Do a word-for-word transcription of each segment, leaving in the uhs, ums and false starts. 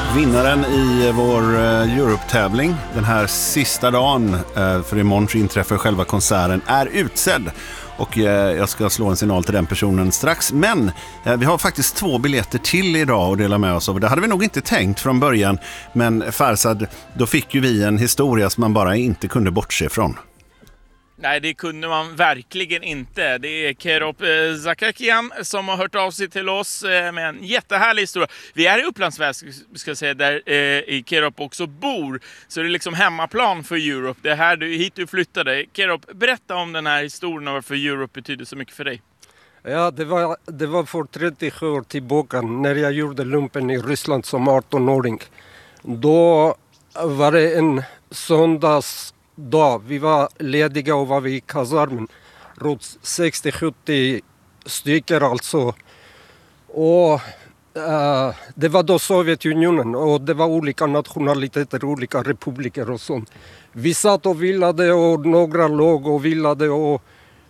Vinnaren i vår Europe-tävling den här sista dagen, för imorgon så inträffar själva konserten, är utsedd. Och jag ska slå en signal till den personen strax. Men vi har faktiskt två biljetter till idag att dela med oss av. Det hade vi nog inte tänkt från början. Men Farzad, då fick ju vi en historia som man bara inte kunde bortse från. Nej, det kunde man verkligen inte. Det är Kerop Zakakian som har hört av sig till oss med en jättehärlig historia. Vi är i Upplands Väsby, ska jag säga, där eh, i Kerop också bor. Så det är liksom hemmaplan för Europe. Det är här du, hit du flyttade. Kerop, berätta om den här historien och varför Europe betyder så mycket för dig. Ja, det var, det var för trettio år tillbaka när jag gjorde lumpen i Ryssland som arton-åring. Då var det en söndags dag. Vi var lediga och var vi i kasarmen. Runt sextio sjuttio stycken alltså. Och uh, det var då Sovjetunionen och det var olika nationaliteter, olika republiker och sånt. Vi satt och villade och några låg och villade och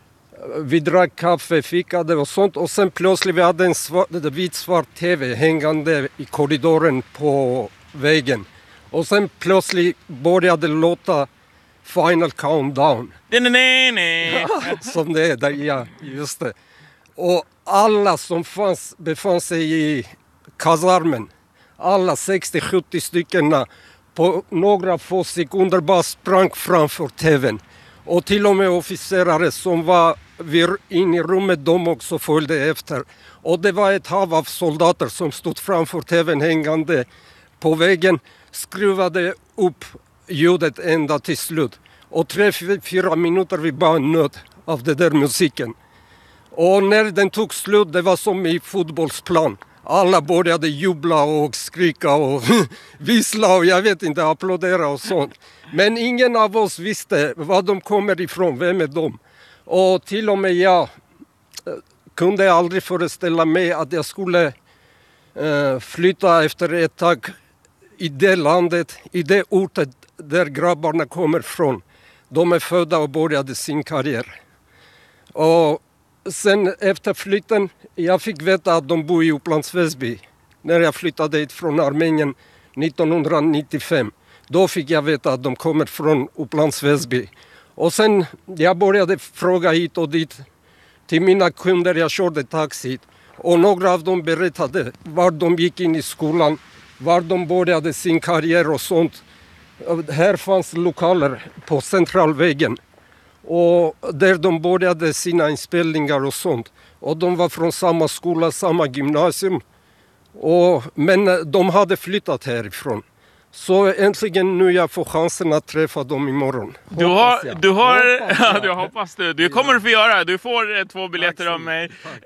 vi drack kaffe, fikade och sånt. Och sen plötsligt vi hade en svart, vit svart tv hängande i korridoren på väggen. Och sen plötsligt började det låta Final Countdown. Nej, nej, nej. Ja, som det är där, ja, just det. Och alla som fanns, befann sig i kasarmen, alla sextio sjuttio stycken på några få sekunder bara sprang framför tvn. Och till och med officerare som var inne i rummet, de också följde efter. Och det var ett hav av soldater som stod framför tvn hängande på väggen, skruvade upp ljudet ända till slut. Och tre, fyra minuter vi bara nöt av det där musiken. Och när den tog slut, det var som i fotbollsplan. Alla började jubla och skrika och vissla och jag vet inte, applådera och sånt. Men ingen av oss visste var de kommer ifrån, vem är de? Och till och med jag kunde aldrig föreställa mig att jag skulle uh, flytta efter ett tag i det landet, i det ortet där grabbarna kommer från. De är födda och började sin karriär. Och sen efter flytten, jag fick veta att de bor i Upplands Väsby. När jag flyttade hit från Armenien nittonhundranittiofem. Då fick jag veta att de kommer från Upplands Väsby. Och sen jag började fråga hit och dit till mina kunder, jag körde taxi hit. Och några av dem berättade var de gick in i skolan, var de började sin karriär och sånt. Här fanns lokaler på Centralvägen och där de började sina inspelningar och sånt. Och de var från samma skola, samma gymnasium. Och, men de hade flyttat härifrån. Så äntligen nu jag får chansen att träffa dem imorgon. Du har, du har, ja, du hoppas du. Du kommer att få göra. Du får eh, två biljetter av mig.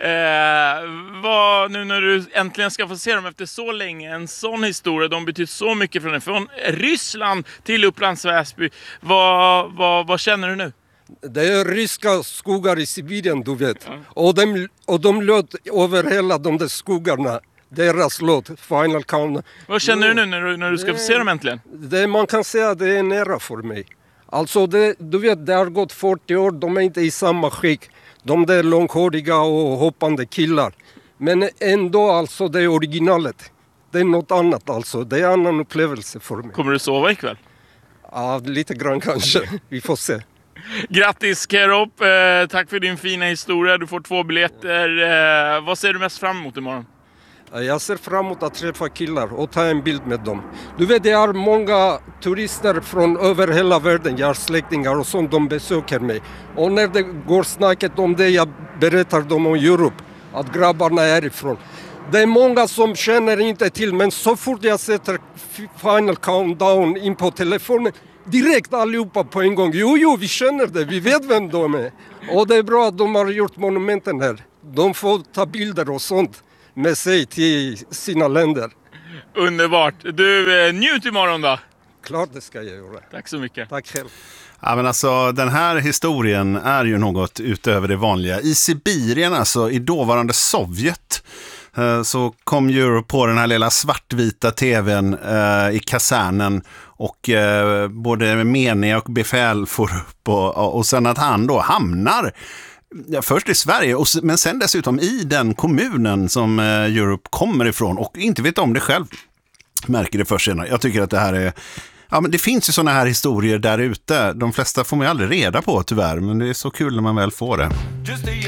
Eh, vad, nu när du äntligen ska få se dem efter så länge, en sån historia, de betyder så mycket från dig. Från Ryssland till Upplands Väsby. Vad, vad, vad känner du nu? Det är ryska skogar i Sibirien, du vet. Ja. Och de, och de löd över hela de där skogarna. Deras låt, Final Countdown. Vad känner du nu när du, när du ska det, få se dem äntligen? Det, man kan säga att det är nära för mig. Alltså, det, du vet, det har gått fyrtio år, de är inte i samma skick. De där långhåriga och hoppande killar. Men ändå, alltså, det är originalet. Det är något annat, alltså. Det är en annan upplevelse för mig. Kommer du sova ikväll? Ja, lite grann kanske. Vi får se. Grattis Kerop, eh, tack för din fina historia. Du får två biljetter. Eh, vad ser du mest fram emot imorgon? Jag ser fram emot att träffa killar och ta en bild med dem. Du vet, det är många turister från över hela världen. Jag har släktingar och sånt, de besöker mig. Och när det går snacket om det, jag berättar dem om Europe. Att grabbarna är ifrån. Det är många som känner inte till, men så fort jag sätter Final Countdown in på telefonen, direkt allihopa på en gång. Jo, jo, vi känner det, vi vet vem de är. Och det är bra att de har gjort monumenten här. De får ta bilder och sånt med sig till sina länder. Underbart. Du, eh, njut imorgon då. Klart det ska jag göra. Tack så mycket. Tack själv. Ja, men alltså, den här historien är ju något utöver det vanliga. I Sibirien, alltså i dåvarande Sovjet, så kom Europe på den här lilla svartvita tvn eh, i kasernen och eh, både menig och befäl får upp och, och sen att han då hamnar ja, först i Sverige och, men sen dessutom i den kommunen som eh, Europe kommer ifrån och inte vet om det själv. märker det först senare. Jag tycker att det här är... Ja, men det finns ju sådana här historier där ute. De flesta får man ju aldrig reda på tyvärr, men det är så kul när man väl får det.